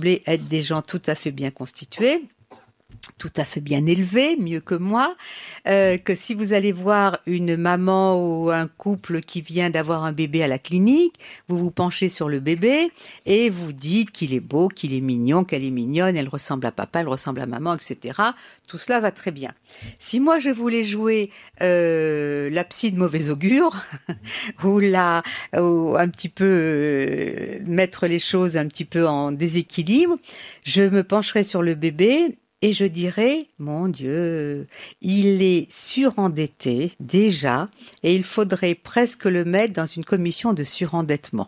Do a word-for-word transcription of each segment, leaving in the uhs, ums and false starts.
semblez être des gens tout à fait bien constitués, tout à fait bien élevé, mieux que moi, euh, que si vous allez voir une maman ou un couple qui vient d'avoir un bébé à la clinique, vous vous penchez sur le bébé et vous dites qu'il est beau, qu'il est mignon, qu'elle est mignonne, elle ressemble à papa, elle ressemble à maman, et cetera. Tout cela va très bien. Si moi je voulais jouer euh, la psy de mauvais augure ou la, ou un petit peu euh, mettre les choses un petit peu en déséquilibre, je me pencherais sur le bébé. Et je dirais, mon Dieu, il est surendetté déjà et il faudrait presque le mettre dans une commission de surendettement.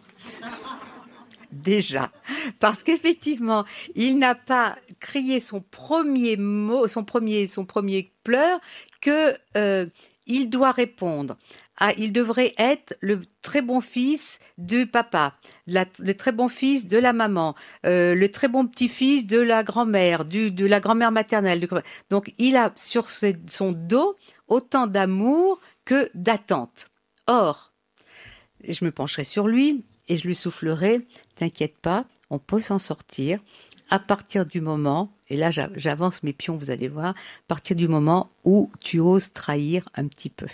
Déjà. Parce qu'effectivement, il n'a pas crié son premier mot, son premier, son premier pleur que euh, il doit répondre. Ah, il devrait être le très bon fils du papa, la, le très bon fils de la maman, euh, le très bon petit-fils de la grand-mère, du, de la grand-mère maternelle. De... Donc, il a sur ses, son dos autant d'amour que d'attente. Or, je me pencherai sur lui et je lui soufflerai, t'inquiète pas, on peut s'en sortir à partir du moment, et là j'avance mes pions, vous allez voir, à partir du moment où tu oses trahir un petit peu.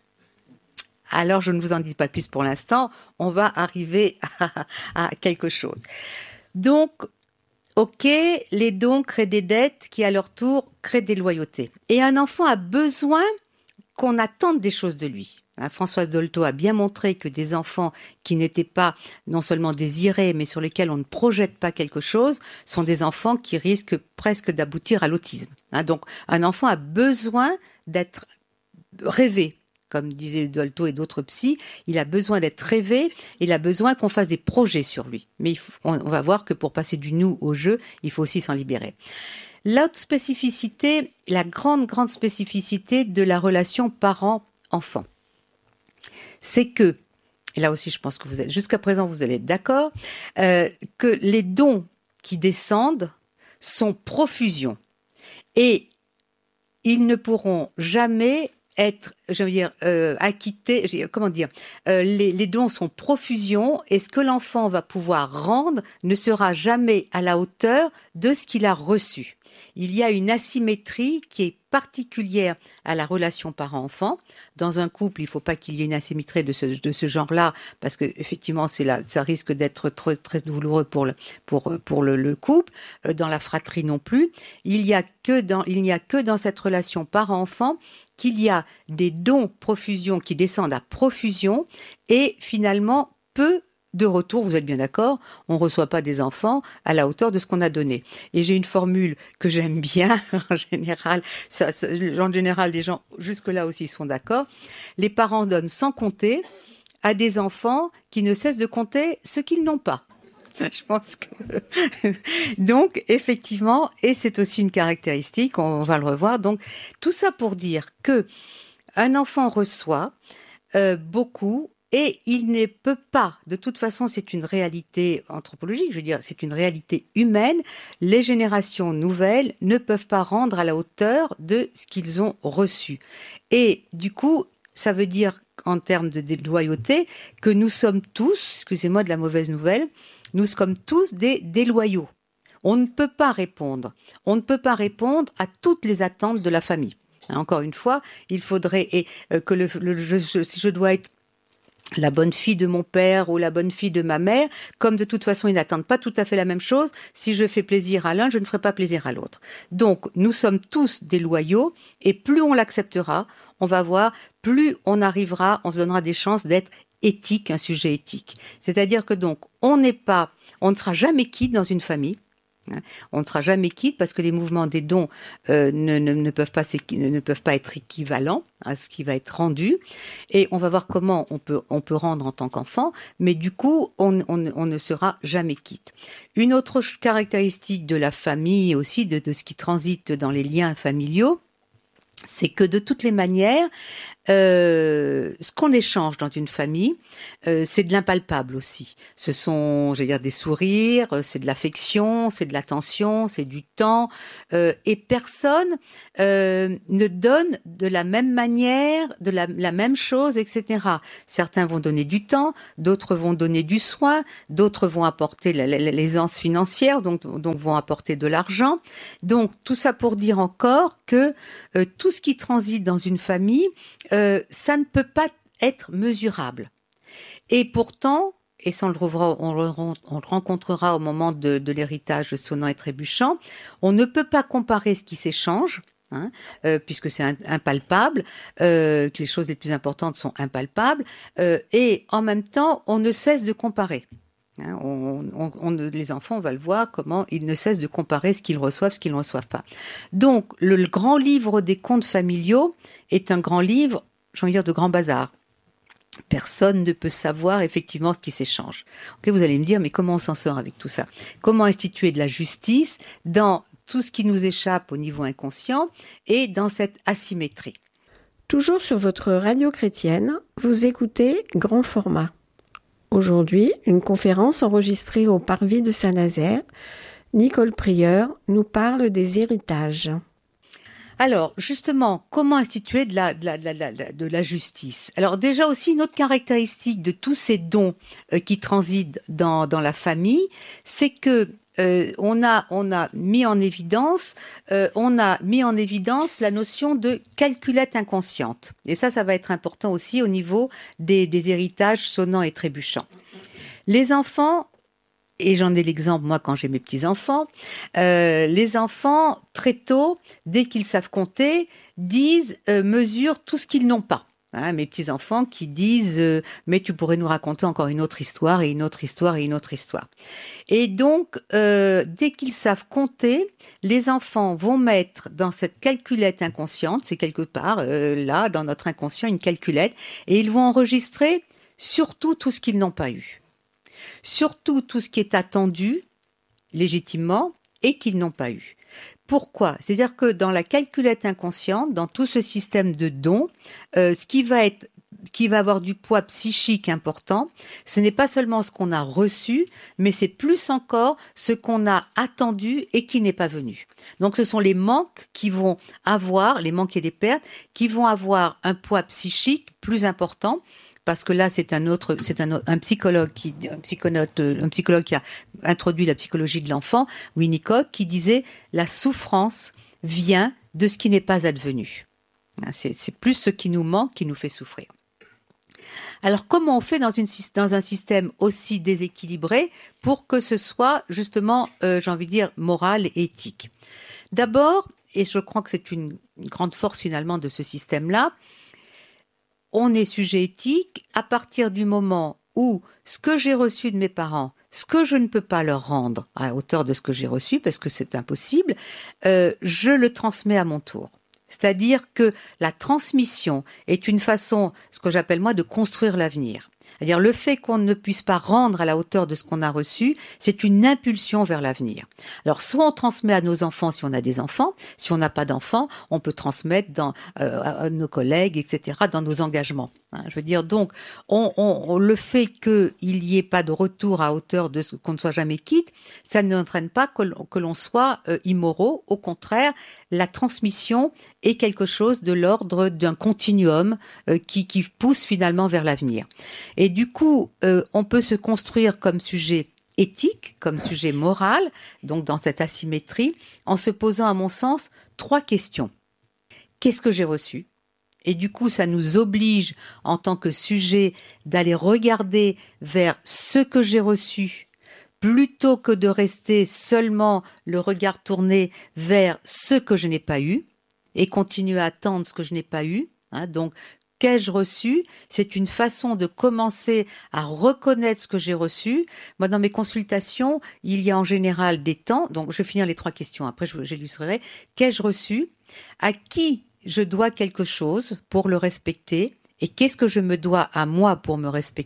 Alors, je ne vous en dis pas plus pour l'instant, on va arriver à, à quelque chose. Donc, ok, les dons créent des dettes qui, à leur tour, créent des loyautés. Et un enfant a besoin qu'on attende des choses de lui. Hein, Françoise Dolto a bien montré que des enfants qui n'étaient pas non seulement désirés, mais sur lesquels on ne projette pas quelque chose, sont des enfants qui risquent presque d'aboutir à l'autisme. Hein, donc, un enfant a besoin d'être rêvé. Comme disait Dolto et d'autres psys, il a besoin d'être rêvé, il a besoin qu'on fasse des projets sur lui. Mais il faut, on va voir que pour passer du nous au jeu, il faut aussi s'en libérer. L'autre spécificité, la grande, grande spécificité de la relation parent-enfant, c'est que, et là aussi je pense que vous êtes, jusqu'à présent vous allez être d'accord, euh, que les dons qui descendent sont profusion. Et ils ne pourront jamais être, je veux dire, euh, acquittés, comment dire, euh, les, les dons sont profusion et ce que l'enfant va pouvoir rendre ne sera jamais à la hauteur de ce qu'il a reçu. Il y a une asymétrie qui est particulière à la relation parent-enfant. Dans un couple, il ne faut pas qu'il y ait une asymétrie de ce, de ce genre-là, parce que effectivement, c'est là, ça risque d'être très, très douloureux pour le, pour, pour le, le couple. Dans la fratrie non plus. Il n'y a que dans, il n'y a que dans cette relation parent-enfant qu'il y a des dons profusion qui descendent à profusion et finalement peu de retour, vous êtes bien d'accord, on ne reçoit pas des enfants à la hauteur de ce qu'on a donné. Et j'ai une formule que j'aime bien, en général, ça, ça, en général, les gens jusque-là aussi sont d'accord. Les parents donnent sans compter à des enfants qui ne cessent de compter ce qu'ils n'ont pas. Je pense que... Donc, effectivement, et c'est aussi une caractéristique, on va le revoir. Donc, tout ça pour dire que un enfant reçoit euh, beaucoup et il ne peut pas, de toute façon, c'est une réalité anthropologique, je veux dire, c'est une réalité humaine. Les générations nouvelles ne peuvent pas rendre à la hauteur de ce qu'ils ont reçu. Et du coup, ça veut dire, en termes de déloyauté, que nous sommes tous, excusez-moi de la mauvaise nouvelle, nous sommes tous des déloyaux. On ne peut pas répondre. On ne peut pas répondre à toutes les attentes de la famille. Encore une fois, il faudrait et, euh, que le, le, je, je, si je dois être la bonne fille de mon père ou la bonne fille de ma mère, comme de toute façon ils n'attendent pas tout à fait la même chose, si je fais plaisir à l'un, je ne ferai pas plaisir à l'autre. Donc nous sommes tous des loyaux et plus on l'acceptera, on va voir, plus on arrivera, on se donnera des chances d'être éthique, un sujet éthique. C'est-à-dire que donc on n'est pas, on ne sera jamais quitte dans une famille. On ne sera jamais quitte parce que les mouvements des dons euh, ne, ne, ne, peuvent pas, ne peuvent pas être équivalents à ce qui va être rendu. Et on va voir comment on peut, on peut rendre en tant qu'enfant, mais du coup, on, on, on ne sera jamais quitte. Une autre caractéristique de la famille aussi, de, de ce qui transite dans les liens familiaux, c'est que de toutes les manières, euh, ce qu'on échange dans une famille, euh, c'est de l'impalpable aussi. Ce sont, je veux dire, des sourires, euh, c'est de l'affection, c'est de l'attention, c'est du temps. Euh, et personne euh, ne donne de la même manière, de la, la même chose, et cetera. Certains vont donner du temps, d'autres vont donner du soin, d'autres vont apporter l'aisance financière, donc, donc vont apporter de l'argent. Donc, tout ça pour dire encore que euh, tout ce qui transite dans une famille, euh, ça ne peut pas être mesurable. Et pourtant, et ça on le, revoit, on le, on le rencontrera au moment de, de l'héritage sonnant et trébuchant, on ne peut pas comparer ce qui s'échange, hein, euh, puisque c'est un, impalpable, euh, que les choses les plus importantes sont impalpables, euh, et en même temps, on ne cesse de comparer. Hein, on, on, on, les enfants, on va le voir, comment ils ne cessent de comparer ce qu'ils reçoivent, ce qu'ils ne reçoivent pas. Donc, le, le grand livre des contes familiaux est un grand livre, j'ai envie de dire, de grand bazar. Personne ne peut savoir effectivement ce qui s'échange. Okay, vous allez me dire, mais comment on s'en sort avec tout ça? Comment instituer de la justice dans tout ce qui nous échappe au niveau inconscient et dans cette asymétrie? Toujours sur votre radio chrétienne, vous écoutez Grand Format. Aujourd'hui, une conférence enregistrée au Parvis de Saint-Nazaire. Nicole Prieur nous parle des héritages. Alors, justement, comment instituer de la, de la, de la, de la justice? Alors déjà aussi, une autre caractéristique de tous ces dons euh, qui transitent dans, dans la famille, c'est que euh, on a, on a mis en évidence, euh, on a mis en évidence la notion de calculette inconsciente. Et ça, ça va être important aussi au niveau des, des héritages sonnants et trébuchants. Les enfants, et j'en ai l'exemple, moi, quand j'ai mes petits-enfants, euh, les enfants, très tôt, dès qu'ils savent compter, disent, euh, mesurent tout ce qu'ils n'ont pas. Hein, mes petits-enfants qui disent euh, « mais tu pourrais nous raconter encore une autre histoire et une autre histoire et une autre histoire ». Et donc, euh, dès qu'ils savent compter, les enfants vont mettre dans cette calculette inconsciente, c'est quelque part, euh, là, dans notre inconscient, une calculette, et ils vont enregistrer surtout tout ce qu'ils n'ont pas eu. Surtout tout ce qui est attendu légitimement et qu'ils n'ont pas eu. Pourquoi? C'est-à-dire que dans la calculette inconsciente, dans tout ce système de dons, euh, ce qui va être qui va avoir du poids psychique important, ce n'est pas seulement ce qu'on a reçu, mais c'est plus encore ce qu'on a attendu et qui n'est pas venu. Donc ce sont les manques qui vont avoir, les manques et les pertes, qui vont avoir un poids psychique plus important. Parce que là, c'est un autre, c'est un, un psychologue qui, un psychologue, un psychologue qui a introduit la psychologie de l'enfant, Winnicott, qui disait la souffrance vient de ce qui n'est pas advenu. C'est, c'est plus ce qui nous manque qui nous fait souffrir. Alors, comment on fait dans, une, dans un système aussi déséquilibré pour que ce soit justement, euh, j'ai envie de dire, moral et éthique? D'abord, et je crois que c'est une, une grande force finalement de ce système-là, on est sujet éthique à partir du moment où ce que j'ai reçu de mes parents, ce que je ne peux pas leur rendre à hauteur de ce que j'ai reçu, parce que c'est impossible, euh, je le transmets à mon tour. C'est-à-dire que la transmission est une façon, ce que j'appelle moi, de construire l'avenir. C'est-à-dire le fait qu'on ne puisse pas rendre à la hauteur de ce qu'on a reçu, c'est une impulsion vers l'avenir. Alors soit on transmet à nos enfants si on a des enfants, si on n'a pas d'enfants, on peut transmettre dans, euh, à nos collègues, et cetera, dans nos engagements. Hein, je veux dire, donc, on, on, on, le fait qu'il n'y ait pas de retour à hauteur de ce qu'on ne soit jamais quitte, ça n'entraîne pas que, que l'on soit euh, immoraux. Au contraire, la transmission est quelque chose de l'ordre d'un continuum euh, qui, qui pousse finalement vers l'avenir. Et du coup, euh, on peut se construire comme sujet éthique, comme sujet moral, donc dans cette asymétrie, en se posant, à mon sens, trois questions. Qu'est-ce que j'ai reçu ? Et du coup, ça nous oblige, en tant que sujet, d'aller regarder vers ce que j'ai reçu, plutôt que de rester seulement le regard tourné vers ce que je n'ai pas eu, et continuer à attendre ce que je n'ai pas eu. Hein, donc, qu'ai-je reçu? C'est une façon de commencer à reconnaître ce que j'ai reçu. Moi, dans mes consultations, il y a en général des temps, donc je vais finir les trois questions, après j'illustrerai. Qu'ai-je reçu? À qui je dois quelque chose pour le respecter? Et qu'est-ce que je me dois à moi pour me respecter?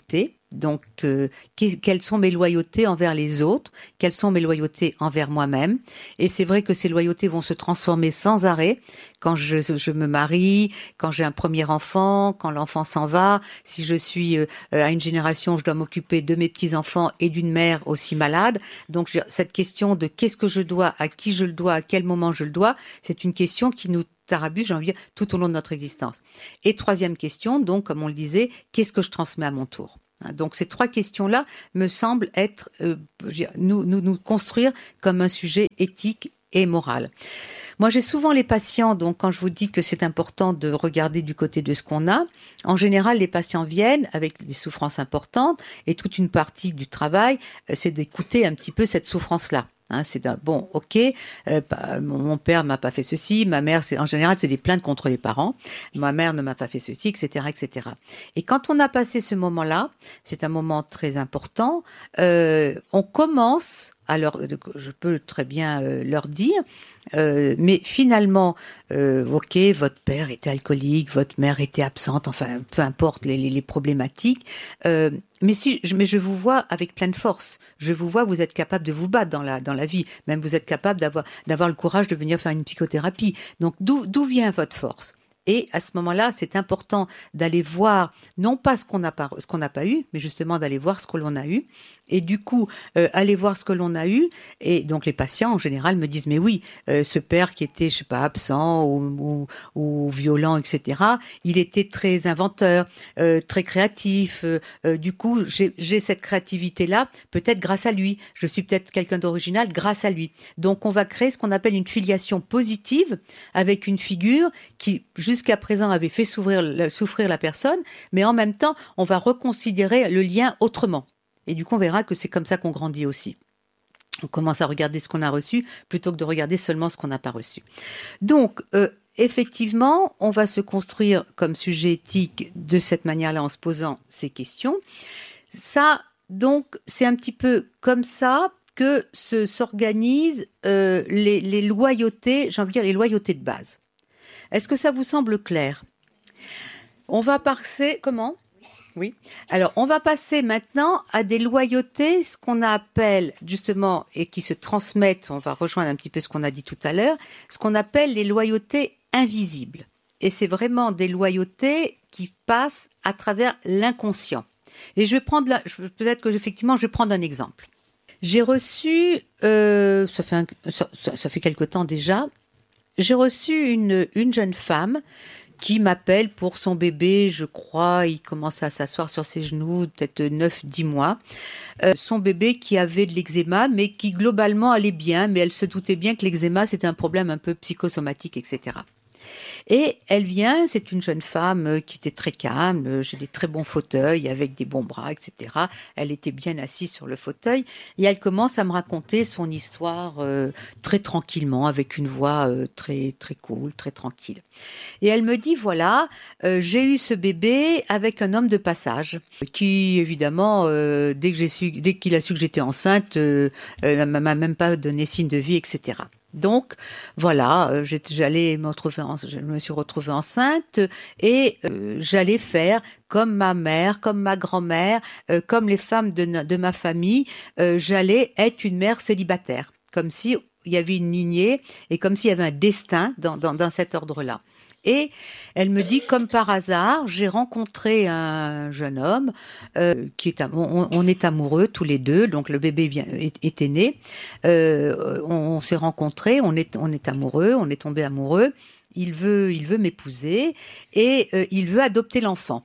Donc, euh, que- quelles sont mes loyautés envers les autres? Quelles sont mes loyautés envers moi-même? Et c'est vrai que ces loyautés vont se transformer sans arrêt quand je, je me marie, quand j'ai un premier enfant, quand l'enfant s'en va. Si je suis euh, à une génération, je dois m'occuper de mes petits-enfants et d'une mère aussi malade. Donc, je- cette question de qu'est-ce que je dois, à qui je le dois, à quel moment je le dois, c'est une question qui nous tarabue, j'ai envie de dire, tout au long de notre existence. Et troisième question, donc, comme on le disait, qu'est-ce que je transmets à mon tour? Donc ces trois questions-là me semblent être euh, nous, nous nous construire comme un sujet éthique et moral. Moi, j'ai souvent les patients, donc quand je vous dis que c'est important de regarder du côté de ce qu'on a, en général, les patients viennent avec des souffrances importantes et toute une partie du travail, euh, c'est d'écouter un petit peu cette souffrance-là. Hein, c'est d'un bon, ok, euh, mon, mon père m'a pas fait ceci, ma mère, c'est en général c'est des plaintes contre les parents, ma mère ne m'a pas fait ceci, et cetera, et cetera. Et quand on a passé ce moment-là, c'est un moment très important. Euh, on commence. Alors, je peux très bien euh, leur dire, euh, mais finalement, euh, ok, votre père était alcoolique, votre mère était absente, enfin, peu importe les, les, les problématiques. Euh, mais si, je, mais je vous vois avec pleine force. Je vous vois, vous êtes capable de vous battre dans la dans la vie. Même vous êtes capable d'avoir d'avoir le courage de venir faire une psychothérapie. Donc, d'où d'où vient votre force? Et à ce moment-là, c'est important d'aller voir, non pas ce qu'on n'a pas, ce qu'on n'a pas eu, mais justement d'aller voir ce que l'on a eu. Et du coup, euh, aller voir ce que l'on a eu. Et donc, les patients, en général, me disent, mais oui, euh, ce père qui était, je sais pas, absent ou, ou, ou violent, et cetera, il était très inventeur, euh, très créatif. Euh, euh, du coup, j'ai, j'ai cette créativité-là, peut-être grâce à lui. Je suis peut-être quelqu'un d'original grâce à lui. Donc, on va créer ce qu'on appelle une filiation positive avec une figure qui, jusqu'à présent, avait fait souffrir, souffrir la personne, mais en même temps, on va reconsidérer le lien autrement. Et du coup, on verra que c'est comme ça qu'on grandit aussi. On commence à regarder ce qu'on a reçu plutôt que de regarder seulement ce qu'on n'a pas reçu. Donc, euh, effectivement, on va se construire comme sujet éthique de cette manière-là en se posant ces questions. Ça, donc, c'est un petit peu comme ça que se, s'organisent euh, les, les loyautés, j'ai envie de dire les loyautés de base. Est-ce que ça vous semble clair? On va passer, comment? Oui. Alors, on va passer maintenant à des loyautés, ce qu'on appelle justement, et qui se transmettent, on va rejoindre un petit peu ce qu'on a dit tout à l'heure, ce qu'on appelle les loyautés invisibles. Et c'est vraiment des loyautés qui passent à travers l'inconscient. Et je vais prendre, la, peut-être que effectivement, je vais prendre un exemple. J'ai reçu, euh, ça fait un, ça, ça fait quelque temps déjà, j'ai reçu une, une jeune femme qui m'appelle pour son bébé, je crois, il commence à s'asseoir sur ses genoux, peut-être neuf dix mois. Euh, son bébé qui avait de l'eczéma, mais qui globalement allait bien, mais elle se doutait bien que l'eczéma, c'était un problème un peu psychosomatique, et cetera. Et elle vient, c'est une jeune femme qui était très calme, j'ai des très bons fauteuils avec des bons bras, et cetera. Elle était bien assise sur le fauteuil et elle commence à me raconter son histoire euh, très tranquillement, avec une voix euh, très très cool, très tranquille. Et elle me dit, voilà, euh, j'ai eu ce bébé avec un homme de passage qui, évidemment, euh, dès, que j'ai su, dès qu'il a su que j'étais enceinte, euh, euh, ne m'a même pas donné signe de vie, et cetera. Donc, voilà, euh, j'allais me retrouver, en, je me suis retrouvée enceinte et euh, j'allais faire comme ma mère, comme ma grand-mère, euh, comme les femmes de, de ma famille, euh, j'allais être une mère célibataire, comme si il y avait une lignée et comme s'il y avait un destin dans, dans, dans cet ordre-là. Et elle me dit, comme par hasard, j'ai rencontré un jeune homme euh, qui est, on, on est amoureux tous les deux, donc le bébé vient, est, était né. Euh, on, on s'est rencontrés, on est, on est amoureux, on est tombé amoureux. Il veut, il veut m'épouser et euh, il veut adopter l'enfant.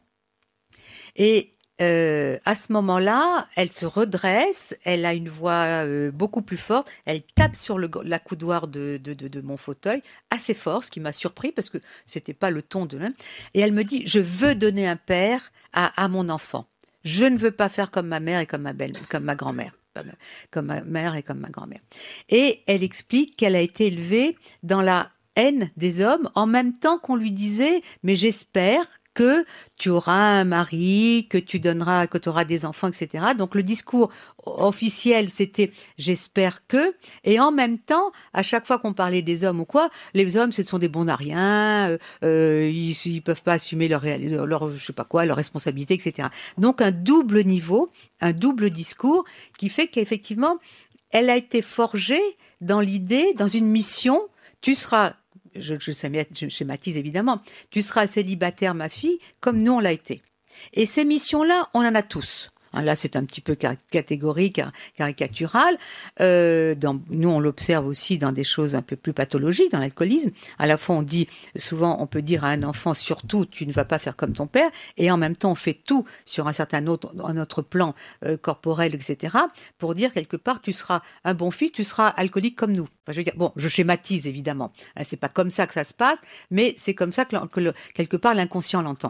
Et euh, à ce moment-là, elle se redresse, elle a une voix euh, beaucoup plus forte, elle tape sur le, la coudoir de, de, de, de mon fauteuil assez fort, ce qui m'a surpris parce que c'était pas le ton de l'un. Et elle me dit, je veux donner un père à, à mon enfant. Je ne veux pas faire comme ma mère et comme ma belle, comme ma grand-mère, comme ma mère et comme ma grand-mère. Et elle explique qu'elle a été élevée dans la haine des hommes en même temps qu'on lui disait, mais j'espère que tu auras un mari, que tu donneras, que tu auras des enfants, et cetera. Donc le discours officiel, c'était j'espère que. Et en même temps, à chaque fois qu'on parlait des hommes ou quoi, les hommes, ce sont des bons à rien, euh, euh, ils, ils peuvent pas assumer leur, leur, je sais pas quoi, leurs responsabilités, et cetera. Donc un double niveau, un double discours qui fait qu'effectivement, elle a été forgée dans l'idée, dans une mission. Tu seras, je, je, je schématise évidemment, tu seras célibataire, ma fille, comme nous on l'a été. Et ces missions-là, on en a tous. Là, c'est un petit peu catégorique, caricatural. Euh, dans, nous, on l'observe aussi dans des choses un peu plus pathologiques, dans l'alcoolisme. À la fois, on dit, souvent, on peut dire à un enfant, surtout, tu ne vas pas faire comme ton père. Et en même temps, on fait tout sur un certain autre, un autre plan euh, corporel, et cetera, pour dire, quelque part, tu seras un bon fils, tu seras alcoolique comme nous. Enfin, je veux dire, bon, je schématise, évidemment. Hein, c'est pas comme ça que ça se passe, mais c'est comme ça que, que le, quelque part, l'inconscient l'entend.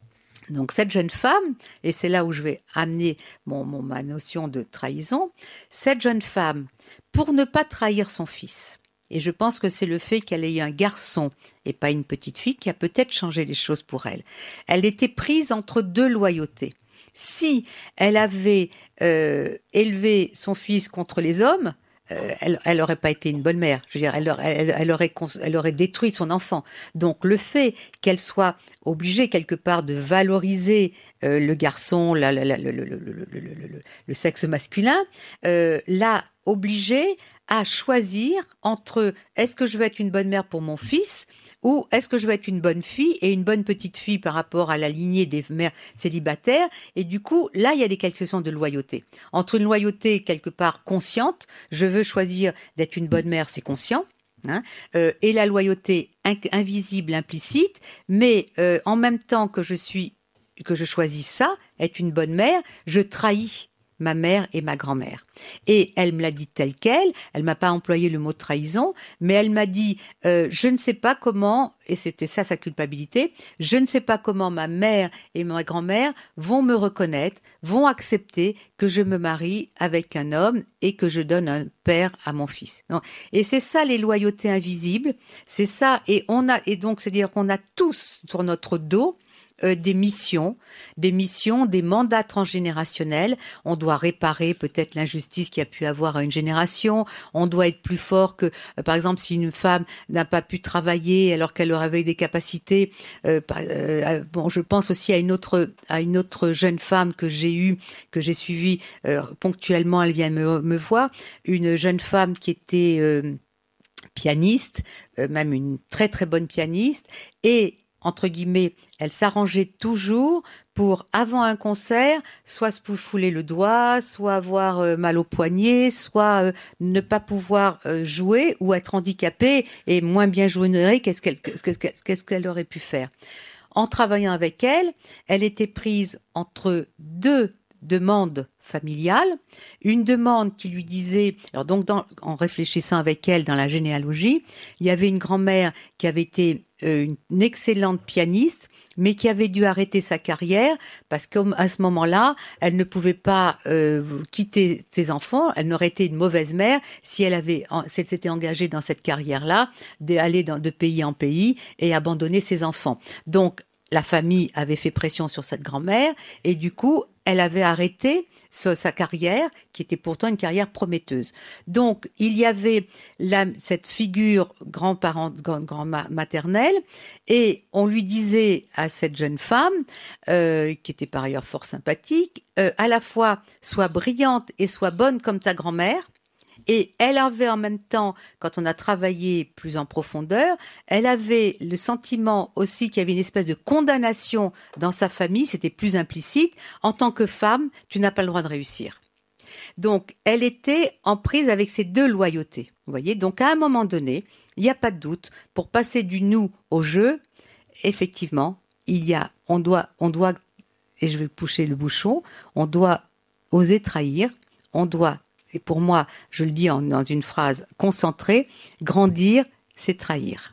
Donc cette jeune femme, et c'est là où je vais amener mon, mon, ma notion de trahison, cette jeune femme, pour ne pas trahir son fils, et je pense que c'est le fait qu'elle ait eu un garçon et pas une petite fille qui a peut-être changé les choses pour elle. Elle était prise entre deux loyautés. Si elle avait euh, élevé son fils contre les hommes, Euh, elle n'aurait pas été une bonne mère. Je veux dire, elle, elle, elle, aurait, elle aurait détruit son enfant. Donc, le fait qu'elle soit obligée, quelque part, de valoriser euh, le garçon, la, la, la, le, le, le, le, le, le sexe masculin, euh, l'a obligée à choisir entre est-ce que je veux être une bonne mère pour mon fils ou est-ce que je veux être une bonne fille et une bonne petite fille par rapport à la lignée des mères célibataires. Et du coup, là, il y a des questions de loyauté. Entre une loyauté quelque part consciente, je veux choisir d'être une bonne mère, c'est conscient, hein, euh, et la loyauté in- invisible, implicite, mais euh, en même temps que je suis, que je choisis ça, être une bonne mère, je trahis ma mère et ma grand-mère. Et elle me l'a dit telle quelle, elle m'a pas employé le mot trahison, mais elle m'a dit, euh, je ne sais pas comment, et c'était ça sa culpabilité, je ne sais pas comment ma mère et ma grand-mère vont me reconnaître, vont accepter que je me marie avec un homme et que je donne un père à mon fils. Non. Et c'est ça les loyautés invisibles, c'est ça, et on a, et donc c'est-à-dire qu'on a tous sur notre dos Euh, des missions, des missions, des mandats transgénérationnels. On doit réparer peut-être l'injustice qu'il y a pu avoir à une génération. On doit être plus fort que, euh, par exemple, si une femme n'a pas pu travailler alors qu'elle aurait des capacités. Euh, euh, bon, je pense aussi à une autre, à une autre jeune femme que j'ai eue, que j'ai suivie euh, ponctuellement. Elle vient me, me voir, une jeune femme qui était euh, pianiste, euh, même une très très bonne pianiste, et entre guillemets, elle s'arrangeait toujours pour, avant un concert, soit se fouler le doigt, soit avoir euh, mal au poignet, soit euh, ne pas pouvoir euh, jouer ou être handicapée et moins bien jouer qu'est-ce qu'elle, qu'est-ce qu'elle, qu'est-ce qu'elle aurait pu faire. En travaillant avec elle, elle était prise entre deux demande familiale, une demande qui lui disait, alors donc dans, en réfléchissant avec elle dans la généalogie, il y avait une grand-mère qui avait été euh, une excellente pianiste, mais qui avait dû arrêter sa carrière parce qu'à ce moment-là, elle ne pouvait pas euh, quitter ses enfants, elle n'aurait été une mauvaise mère si elle avait, si elle s'était engagée dans cette carrière-là, d'aller dans, de pays en pays et abandonner ses enfants. Donc, la famille avait fait pression sur cette grand-mère et du coup, elle avait arrêté sa, sa carrière, qui était pourtant une carrière prometteuse. Donc, il y avait la, cette figure grand-parent, grand-maternelle, et on lui disait à cette jeune femme, euh, qui était par ailleurs fort sympathique, euh, à la fois, sois brillante et sois bonne comme ta grand-mère. Et elle avait en même temps, quand on a travaillé plus en profondeur, elle avait le sentiment aussi qu'il y avait une espèce de condamnation dans sa famille, c'était plus implicite. En tant que femme, tu n'as pas le droit de réussir. Donc, elle était en prise avec ces deux loyautés. Vous voyez, donc à un moment donné, il n'y a pas de doute, pour passer du nous au je, effectivement, il y a, on doit, on doit, et je vais pousser le bouchon, on doit oser trahir, on doit. Et pour moi, je le dis en, dans une phrase concentrée, grandir, c'est trahir.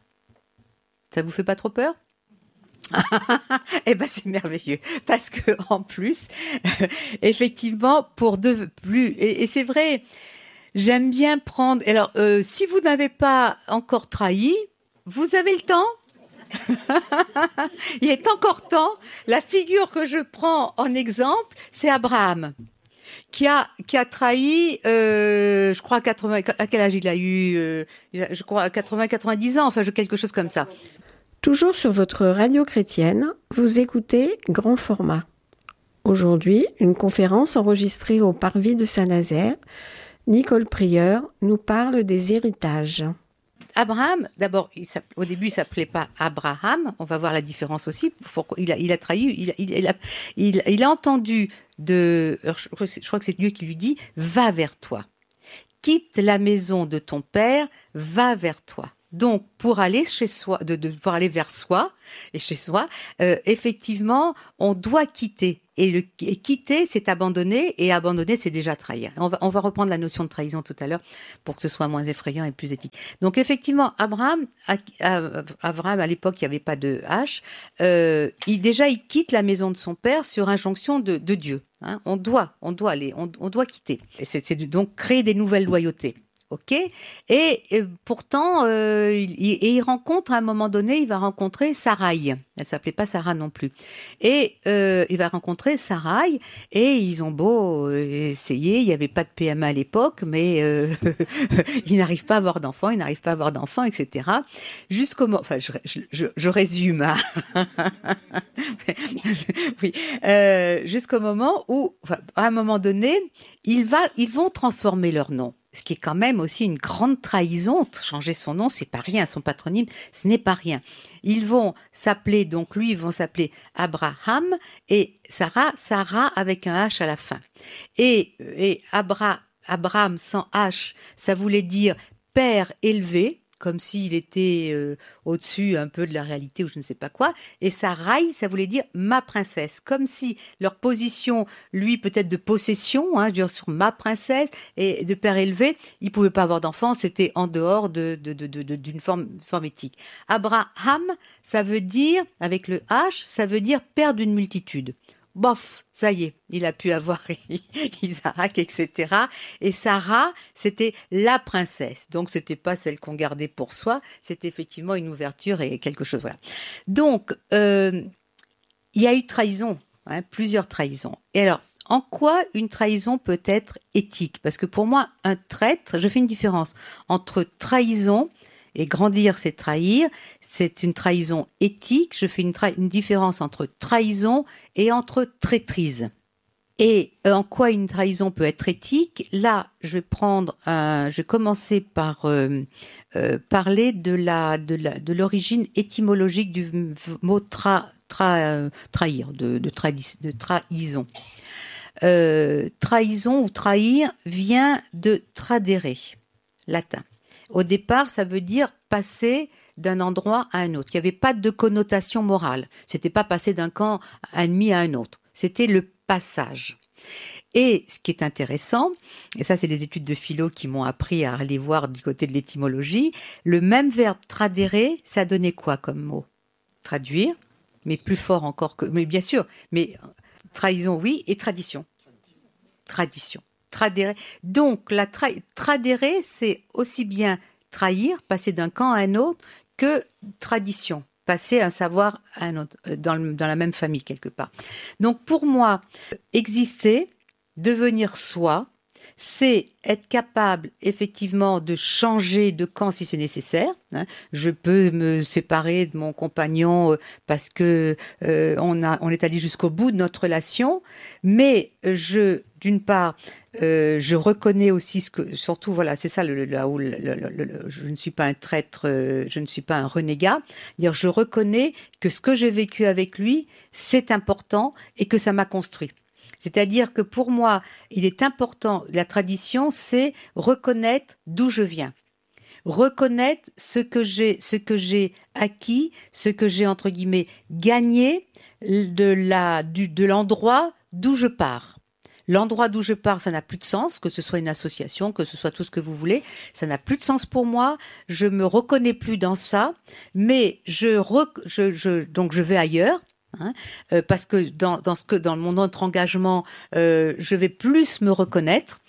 Ça vous fait pas trop peur ? Eh ben c'est merveilleux parce que en plus, euh, effectivement, pour de plus et, et c'est vrai, j'aime bien prendre. Alors, euh, si vous n'avez pas encore trahi, vous avez le temps. Il est encore temps. La figure que je prends en exemple, c'est Abraham, qui a, qui a trahi, euh, je crois, à quatre-vingts, à quel âge il a eu euh, je crois à quatre-vingts, quatre-vingt-dix ans, enfin, quelque chose comme ça. Toujours sur votre radio chrétienne, vous écoutez Grand Format. Aujourd'hui, une conférence enregistrée au Parvis de Saint-Nazaire. Nicole Prieur nous parle des héritages. Abraham, d'abord, il au début, il ne s'appelait pas Abraham. On va voir la différence aussi. Pourquoi il a, il a trahi, il a, il, a, il, il a entendu de... Je crois, je crois que c'est Dieu qui lui dit « Va vers toi. Quitte la maison de ton père, va vers toi. » Donc, pour aller chez soi, de, de, pour aller vers soi et chez soi, euh, effectivement, on doit quitter. Et, le, et quitter, c'est abandonner, et abandonner, c'est déjà trahir. On va, on va reprendre la notion de trahison tout à l'heure pour que ce soit moins effrayant et plus éthique. Donc, effectivement, Abraham, à, à, Abraham, à l'époque, il n'y avait pas de H. Euh, il, déjà, il quitte la maison de son père sur injonction de, de Dieu. Hein. On doit, on doit aller, on, on doit quitter. Et c'est, c'est donc créer des nouvelles loyautés. Ok, et, et pourtant, euh, il, et il rencontre à un moment donné, il va rencontrer Sarai. Elle s'appelait pas Sarah non plus. Et euh, il va rencontrer Sarai, et ils ont beau essayer. Il n'y avait pas de P M A à l'époque, mais euh, ils n'arrivent pas à avoir d'enfants, ils n'arrivent pas à avoir d'enfants, et cetera. Jusqu'au moment, enfin, je, je, je, je résume. Hein. oui, euh, jusqu'au moment où, enfin, à un moment donné, ils, va, ils vont transformer leur nom. Ce qui est quand même aussi une grande trahison. Changer son nom, c'est pas rien. Son patronyme, ce n'est pas rien. Ils vont s'appeler, donc lui, ils vont s'appeler Abraham et Sarah, Sarah avec un H à la fin. Et, et Abra, Abraham sans H, ça voulait dire père élevé, comme s'il était euh, au-dessus un peu de la réalité ou je ne sais pas quoi. Et Sarai, ça voulait dire ma princesse, comme si leur position, lui peut-être de possession, hein, je veux dire, sur ma princesse et de père élevé, il ne pouvait pas avoir d'enfant, c'était en dehors de, de, de, de, de, d'une forme, forme éthique. Abraham, ça veut dire, avec le H, ça veut dire père d'une multitude. Bof, ça y est, il a pu avoir Isaac, et cetera. Et Sarah, c'était la princesse. Donc, c'était pas celle qu'on gardait pour soi, c'était effectivement une ouverture et quelque chose. Voilà. Donc, euh, il y a eu trahison, hein, plusieurs trahisons. Et alors, en quoi une trahison peut être éthique? Parce que pour moi, un traître, je fais une différence entre trahison et grandir, c'est trahir. C'est une trahison éthique. Je fais une, tra- une différence entre trahison et entre traîtrise. Et en quoi une trahison peut être éthique? Là, je vais prendre, un, je vais commencer par euh, euh, parler de la, de la, de l'origine étymologique du mot tra, tra, euh, trahir, de, de, tradi- de trahison. Euh, trahison ou trahir vient de tradere, latin. Au départ, ça veut dire passer d'un endroit à un autre. Il n'y avait pas de connotation morale. C'était pas passer d'un camp ennemi à un autre. C'était le passage. Et ce qui est intéressant, et ça c'est les études de philo qui m'ont appris à aller voir du côté de l'étymologie, le même verbe tradere, ça donnait quoi comme mot? Traduire, mais plus fort encore que... Mais bien sûr, mais trahison oui, et tradition. Tradition. Tradere. Donc, la tra- tradere, c'est aussi bien trahir, passer d'un camp à un autre, que tradition, passer un savoir à un autre, dans, le, dans la même famille quelque part. Donc, pour moi, exister, devenir soi, c'est être capable effectivement de changer de camp si c'est nécessaire. Hein. Je peux me séparer de mon compagnon euh, parce que euh, on a, on est allé jusqu'au bout de notre relation, mais je, d'une part, euh, je reconnais aussi ce que, surtout voilà, c'est ça le, là où le, le, le, le, je ne suis pas un traître, euh, je ne suis pas un renégat. Dire, je reconnais que ce que j'ai vécu avec lui, c'est important et que ça m'a construit. C'est-à-dire que pour moi, il est important, la tradition, c'est reconnaître d'où je viens. Reconnaître ce que j'ai, ce que j'ai acquis, ce que j'ai, entre guillemets, gagné de, la, du, de l'endroit d'où je pars. L'endroit d'où je pars, ça n'a plus de sens, que ce soit une association, que ce soit tout ce que vous voulez, ça n'a plus de sens pour moi, je me reconnais plus dans ça, mais je, rec- je, je donc je vais ailleurs. Hein, euh, parce que dans, dans, ce que dans mon autre engagement, euh, je vais plus me reconnaître.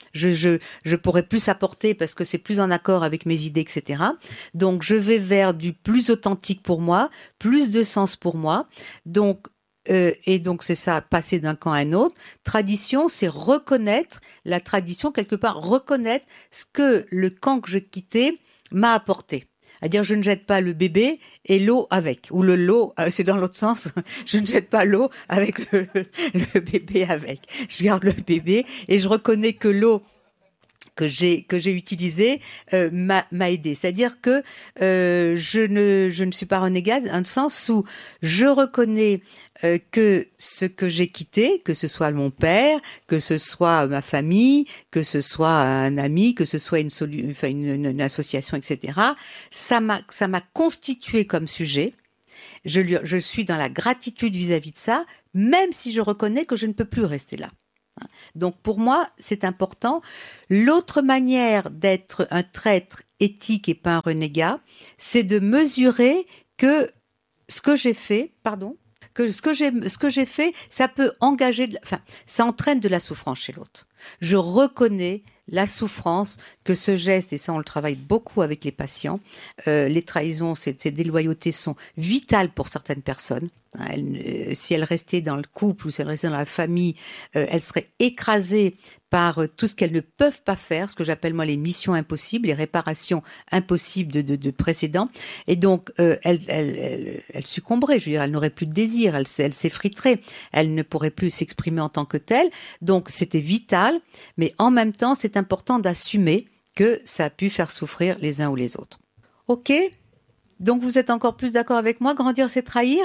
Je, je, je pourrais plus apporter parce que c'est plus en accord avec mes idées, et cetera. Donc, je vais vers du plus authentique pour moi, plus de sens pour moi. Donc, euh, et donc, c'est ça, passer d'un camp à un autre. Tradition, c'est reconnaître la tradition, quelque part, reconnaître ce que le camp que je quittais m'a apporté. C'est-à-dire, je ne jette pas le bébé et l'eau avec. Ou le lot, euh, c'est dans l'autre sens. Je ne jette pas l'eau avec le, le bébé avec. Je garde le bébé et je reconnais que l'eau que j'ai que j'ai utilisé euh, m'a m'a aidé. C'est-à-dire que euh, je ne je ne suis pas renégade, dans le sens où je reconnais euh, que ce que j'ai quitté, que ce soit mon père, que ce soit ma famille, que ce soit un ami, que ce soit une solu- enfin une, une, une association, et cetera. Ça m'a ça m'a constitué comme sujet. Je lui, je suis dans la gratitude vis-à-vis de ça, même si je reconnais que je ne peux plus rester là. Donc pour moi, c'est important. L'autre manière d'être un traître éthique et pas un renégat, c'est de mesurer que ce que j'ai fait, pardon, que ce que j'ai, ce que j'ai fait, ça peut engager, de, enfin, ça entraîne de la souffrance chez l'autre. Je reconnais la souffrance que ce geste, et ça on le travaille beaucoup avec les patients, euh, les trahisons, ces, ces déloyautés sont vitales pour certaines personnes. Elles, euh, si elles restaient dans le couple ou si elles restaient dans la famille, euh, elles seraient écrasées par euh, tout ce qu'elles ne peuvent pas faire, ce que j'appelle moi les missions impossibles, les réparations impossibles de, de, de précédents. Et donc, euh, elles, elles, elles, elles succomberaient, je veux dire, elles n'auraient plus de désir, elles, elles s'effriteraient, elles ne pourraient plus s'exprimer en tant que telles. Donc, c'était vital, mais en même temps, c'est important d'assumer que ça a pu faire souffrir les uns ou les autres. Ok ? Donc, vous êtes encore plus d'accord avec moi ? Grandir, c'est trahir ?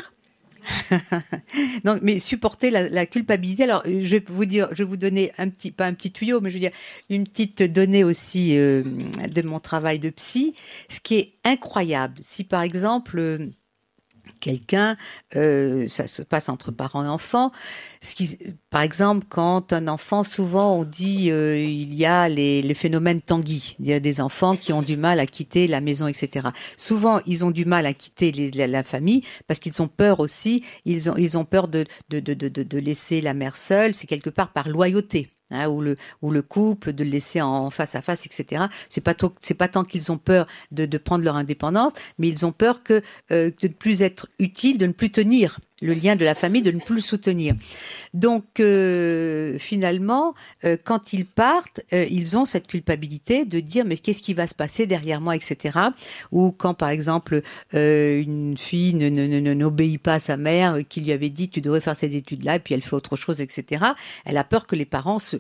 Donc, mais supporter la, la culpabilité. Alors, je vais vous dire, je vais vous donner un petit, pas un petit tuyau, mais je veux dire une petite donnée aussi euh, de mon travail de psy. Ce qui est incroyable, si par exemple euh, quelqu'un, euh, ça se passe entre parents et enfants. Ce qui, par exemple, quand un enfant, souvent on dit euh, il y a les, les phénomènes Tanguy. Il y a des enfants qui ont du mal à quitter la maison, et cetera. Souvent, ils ont du mal à quitter les, la, la famille parce qu'ils ont peur aussi. Ils ont, ils ont peur de, de, de, de, de laisser la mère seule. C'est quelque part par loyauté. Hein, ou le ou le couple, de le laisser en face à face, et cetera. C'est pas tôt, c'est pas tant qu'ils ont peur de, de prendre leur indépendance, mais ils ont peur que euh, de ne plus être utile, de ne plus tenir le lien de la famille, de ne plus le soutenir. Donc euh, finalement, euh, quand ils partent, euh, ils ont cette culpabilité de dire mais qu'est-ce qui va se passer derrière moi, et cetera. Ou quand par exemple euh, une fille ne, ne, ne, n'obéit pas à sa mère, euh, qui lui avait dit tu devrais faire ces études-là, et puis elle fait autre chose, et cetera. Elle a peur que les parents se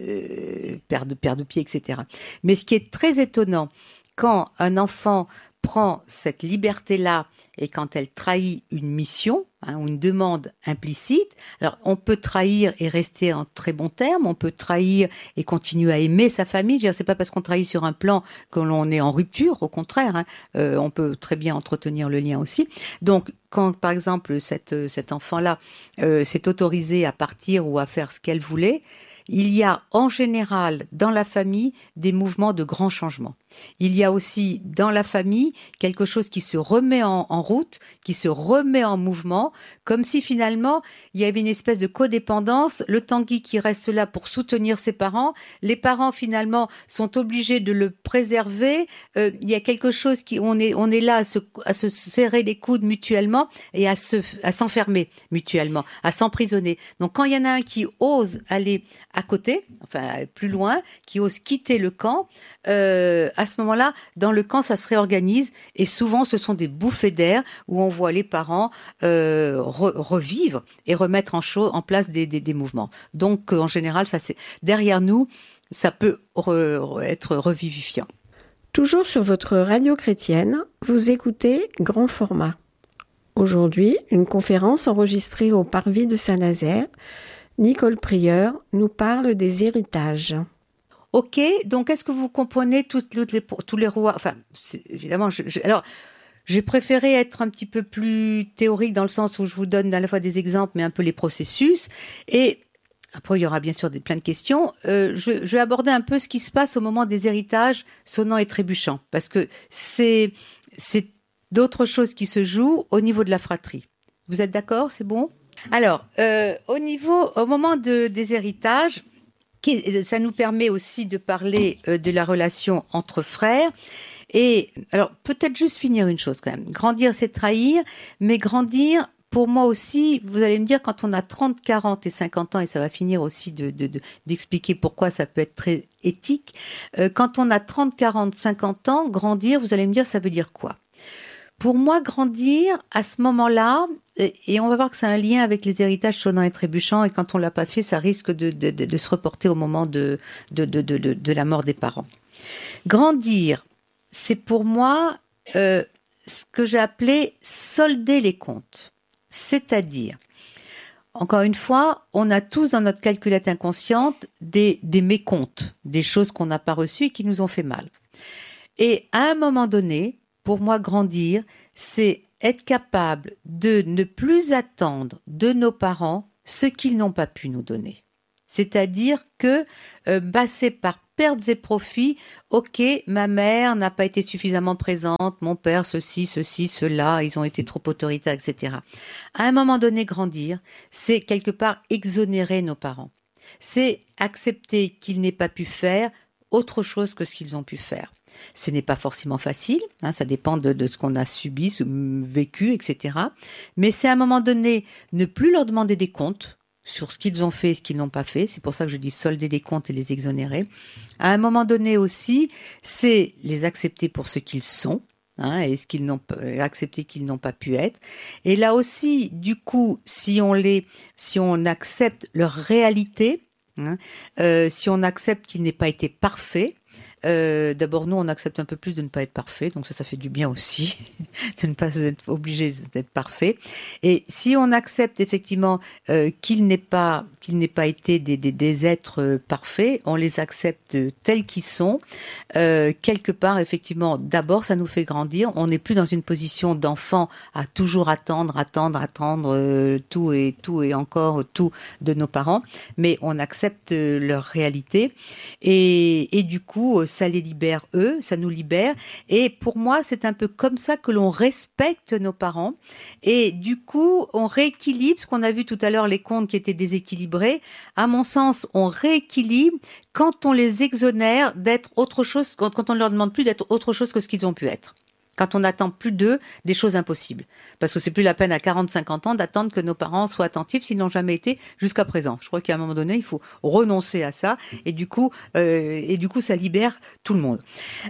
euh, perdent, perdent pied, et cetera. Mais ce qui est très étonnant, quand un enfant prend cette liberté-là et quand elle trahit une mission, hein, ou une demande implicite, alors on peut trahir et rester en très bons termes, on peut trahir et continuer à aimer sa famille. Je veux dire, c'est pas parce qu'on trahit sur un plan que l'on est en rupture, au contraire, hein, euh, on peut très bien entretenir le lien aussi. Donc, quand par exemple cette, cet enfant-là euh, s'est autorisé à partir ou à faire ce qu'elle voulait, il y a en général dans la famille des mouvements de grands changements. Il y a aussi dans la famille quelque chose qui se remet en, en route, qui se remet en mouvement, comme si finalement il y avait une espèce de codépendance, le Tanguy qui reste là pour soutenir ses parents, les parents finalement sont obligés de le préserver, euh, il y a quelque chose qui, on est, on est là à se, à se serrer les coudes mutuellement et à se, à s'enfermer mutuellement, à s'emprisonner. Donc quand il y en a un qui ose aller à côté, enfin plus loin, qui ose quitter le camp, euh, à ce moment-là, dans le camp, ça se réorganise et souvent ce sont des bouffées d'air où on voit les parents euh, re- revivre et remettre en, chaud, en place des, des, des mouvements. Donc euh, en général, ça c'est derrière nous, ça peut re- re- être revivifiant. Toujours sur votre radio chrétienne, vous écoutez Grand Format. Aujourd'hui, une conférence enregistrée au Parvis de Saint-Nazaire. Nicole Prieur nous parle des héritages. Ok, donc est-ce que vous comprenez toutes, toutes les, tous les rois, enfin, évidemment, je, je, alors, j'ai préféré être un petit peu plus théorique dans le sens où je vous donne à la fois des exemples, mais un peu les processus. Et après, il y aura bien sûr des, plein de questions. Euh, je, je vais aborder un peu ce qui se passe au moment des héritages sonnants et trébuchants, parce que c'est, c'est d'autres choses qui se jouent au niveau de la fratrie. Vous êtes d'accord? C'est bon? Alors, euh, au niveau, au moment de, des héritages, Ça nous permet aussi de parler de la relation entre frères. Et alors, peut-être juste finir une chose quand même. Grandir, c'est trahir, mais grandir, pour moi aussi, vous allez me dire, quand on a trente, quarante et cinquante ans, et ça va finir aussi de, de, de, d'expliquer pourquoi ça peut être très éthique, euh, quand on a trente, quarante, cinquante ans, grandir, vous allez me dire, ça veut dire quoi ? Pour moi, grandir, à ce moment-là, et on va voir que c'est un lien avec les héritages sonnants et trébuchants, et quand on ne l'a pas fait, ça risque de, de, de, de se reporter au moment de, de, de, de, de la mort des parents. Grandir, c'est pour moi euh, ce que j'ai appelé solder les comptes. C'est-à-dire, encore une fois, on a tous dans notre calculette inconsciente des, des mécomptes, des choses qu'on n'a pas reçues et qui nous ont fait mal. Et à un moment donné, pour moi, grandir, c'est être capable de ne plus attendre de nos parents ce qu'ils n'ont pas pu nous donner. C'est-à-dire que euh, passer par pertes et profits, ok, ma mère n'a pas été suffisamment présente, mon père, ceci, ceci, cela, ils ont été trop autoritaires, et cetera. À un moment donné, grandir, c'est quelque part exonérer nos parents. C'est accepter qu'ils n'aient pas pu faire autre chose que ce qu'ils ont pu faire. Ce n'est pas forcément facile, hein, ça dépend de, de ce qu'on a subi, vécu, et cetera. Mais c'est à un moment donné ne plus leur demander des comptes sur ce qu'ils ont fait et ce qu'ils n'ont pas fait. C'est pour ça que je dis solder les comptes et les exonérer. À un moment donné aussi, c'est les accepter pour ce qu'ils sont, hein, et ce qu'ils n'ont accepter qu'ils n'ont pas pu être. Et là aussi, du coup, si on les, si on accepte leur réalité, hein, euh, si on accepte qu'ils n'aient pas été parfaits. Euh, d'abord, nous, on accepte un peu plus de ne pas être parfait, donc ça, ça fait du bien aussi, de ne pas être obligé d'être parfait. Et si on accepte effectivement euh, qu'ils n'aient pas, qu'ils n'aient pas été des, des, des êtres parfaits, on les accepte tels qu'ils sont. Euh, quelque part, effectivement, d'abord, ça nous fait grandir. On n'est plus dans une position d'enfant à toujours attendre, attendre, attendre euh, tout et tout et encore tout de nos parents, mais on accepte leur réalité et, et du coup, ça les libère eux, ça nous libère. Et pour moi, c'est un peu comme ça que l'on respecte nos parents. Et du coup, on rééquilibre, ce qu'on a vu tout à l'heure, les comptes qui étaient déséquilibrés. À mon sens, on rééquilibre quand on les exonère d'être autre chose, quand, quand on ne leur demande plus d'être autre chose que ce qu'ils ont pu être. Quand on n'attend plus d'eux des choses impossibles. Parce que c'est plus la peine à quarante, cinquante ans d'attendre que nos parents soient attentifs s'ils n'ont jamais été jusqu'à présent. Je crois qu'à un moment donné, il faut renoncer à ça. Et du coup, euh, et du coup, ça libère tout le monde.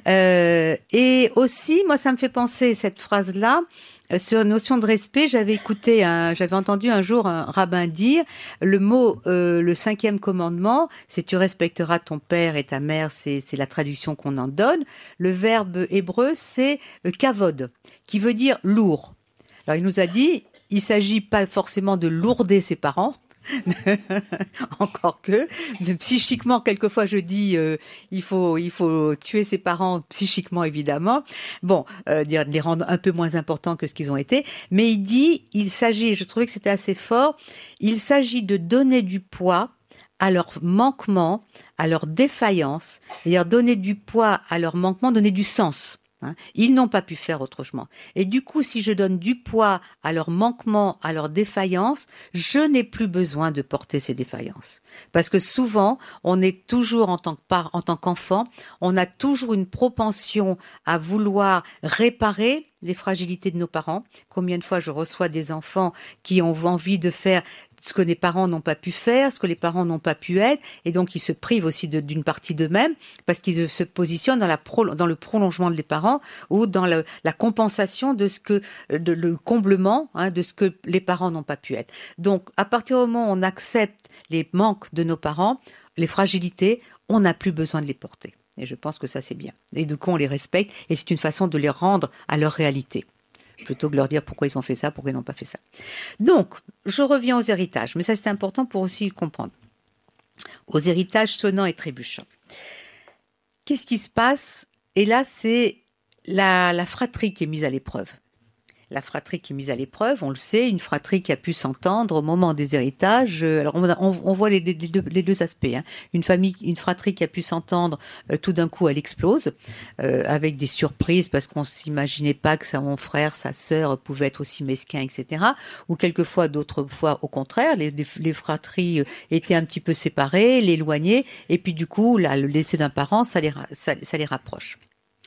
Euh, et aussi, moi, ça me fait penser, cette phrase-là, sur la notion de respect, j'avais écouté, un, j'avais entendu un jour un rabbin dire le mot, euh, le cinquième commandement, c'est tu respecteras ton père et ta mère, c'est, c'est la traduction qu'on en donne. Le verbe hébreu, c'est kavod, qui veut dire lourd. Alors il nous a dit, il s'agit pas forcément de lourder ses parents. Encore que, mais psychiquement, quelquefois, je dis, euh, il faut, il faut tuer ses parents psychiquement, évidemment. Bon, euh, dire de les rendre un peu moins importants que ce qu'ils ont été. Mais il dit, il s'agit, je trouvais que c'était assez fort, il s'agit de donner du poids à leur manquement, à leur défaillance, c'est-à-dire donner du poids à leur manquement, donner du sens. Ils n'ont pas pu faire autrement. Et du coup, si je donne du poids à leur manquement, à leur défaillance, je n'ai plus besoin de porter ces défaillances. Parce que souvent, on est toujours en tant que par, en tant qu'enfant, on a toujours une propension à vouloir réparer les fragilités de nos parents. Combien de fois je reçois des enfants qui ont envie de faire ce que les parents n'ont pas pu faire, ce que les parents n'ont pas pu être, et donc ils se privent aussi de, d'une partie d'eux-mêmes parce qu'ils se positionnent dans, la pro, dans le prolongement des parents ou dans le, la compensation de ce que, de, le comblement hein, de ce que les parents n'ont pas pu être. Donc, à partir du moment où on accepte les manques de nos parents, les fragilités, on n'a plus besoin de les porter. Et je pense que ça, c'est bien. Et du coup, on les respecte et c'est une façon de les rendre à leur réalité. Plutôt que de leur dire pourquoi ils ont fait ça, pourquoi ils n'ont pas fait ça. Donc, je reviens aux héritages, mais ça c'est important pour aussi comprendre. Aux héritages sonnants et trébuchants. Qu'est-ce qui se passe ? Et là, c'est la, la fratrie qui est mise à l'épreuve. la fratrie qui est mise à l'épreuve, on le sait, une fratrie qui a pu s'entendre au moment des héritages. Euh, alors, on, on, on voit les, les, les, deux, les deux aspects. Hein. Une famille, une fratrie qui a pu s'entendre, euh, tout d'un coup, elle explose, euh, avec des surprises parce qu'on s'imaginait pas que son frère, sa sœur pouvaient être aussi mesquins, et cetera. Ou quelquefois, d'autres fois, au contraire, les, les, les fratries étaient un petit peu séparées, l'éloignées, et puis du coup, là, le décès d'un parent, ça les, ça, ça les rapproche.